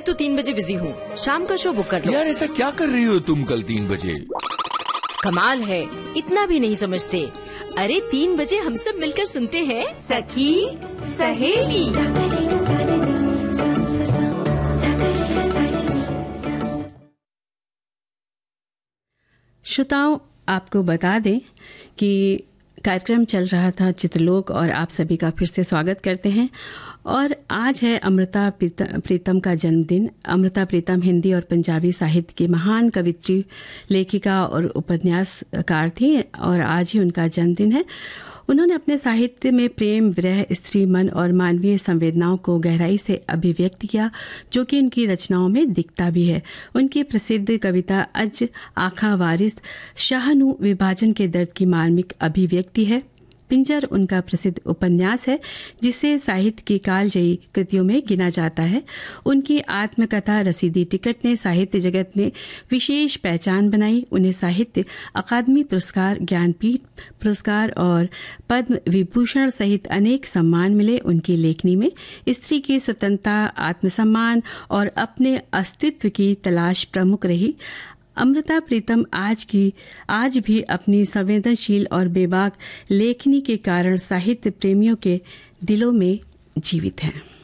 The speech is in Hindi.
तो 3 बजे बिजी हूँ, शाम का शो बुक कर लो। यार ऐसा क्या कर रही हो तुम कल 3 बजे? कमाल है, इतना भी नहीं समझते। अरे 3 बजे हम सब मिलकर सुनते हैं सखी सहेली। श्रोताओं, आपको बता दें कि कार्यक्रम चल रहा था चित्रलोक और आप सभी का फिर से स्वागत करते हैं। और आज है अमृता प्रीतम का जन्मदिन। अमृता प्रीतम हिंदी और पंजाबी साहित्य की महान कवित्री, लेखिका और उपन्यासकार थी और आज ही उनका जन्मदिन है। उन्होंने अपने साहित्य में प्रेम, विरह, स्त्री मन और मानवीय संवेदनाओं को गहराई से अभिव्यक्त किया, जो कि उनकी रचनाओं में दिखता भी है। उनकी प्रसिद्ध कविता अज आखा वारिस शाहनु विभाजन के दर्द की मार्मिक अभिव्यक्ति है। पिंजर उनका प्रसिद्ध उपन्यास है, जिसे साहित्य की कालजयी कृतियों में गिना जाता है। उनकी आत्मकथा रसीदी टिकट ने साहित्य जगत में विशेष पहचान बनाई। उन्हें साहित्य अकादमी पुरस्कार, ज्ञानपीठ पुरस्कार और पद्म विभूषण सहित अनेक सम्मान मिले। उनकी लेखनी में स्त्री की स्वतंत्रता, आत्मसम्मान और अपने अस्तित्व की तलाश प्रमुख रही। अमृता प्रीतम आज भी अपनी संवेदनशील और बेबाक लेखनी के कारण साहित्य प्रेमियों के दिलों में जीवित हैं।